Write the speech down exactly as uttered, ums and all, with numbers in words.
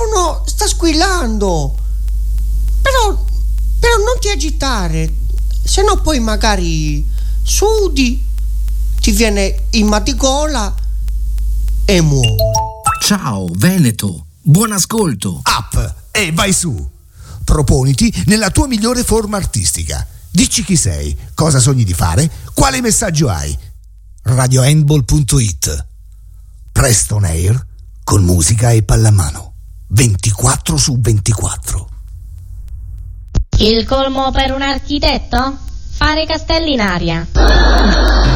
Qualcuno sta squillando. Però, però non ti agitare, se no poi magari sudi, ti viene il mal di gola e muori. Ciao Veneto, buon ascolto. Up e vai su. Proponiti nella tua migliore forma artistica. Dici chi sei, cosa sogni di fare, quale messaggio hai. radio handball punto it. Preston Air con musica e pallamano. ventiquattro su ventiquattro. Il colmo per un architetto? Fare castelli in aria.